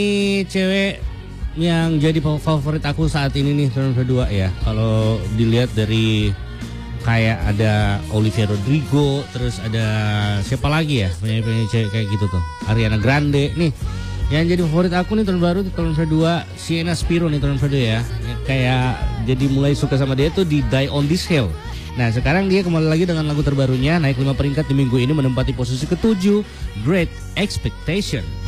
Ini cewek yang jadi favorit aku saat ini nih tahun kedua ya. Kalau dilihat dari kayak ada Olivia Rodrigo, terus ada siapa lagi ya penyanyi cewek kayak gitu tuh, Ariana Grande nih. Yang jadi favorit aku nih tahun baru tahun kedua Sienna Spiro nih tahun kedua ya. Kayak jadi mulai suka sama dia tuh di Die on This Hill. Nah sekarang dia kembali lagi dengan lagu terbarunya, naik 5 peringkat di minggu ini menempati posisi ke-7, Great Expectation.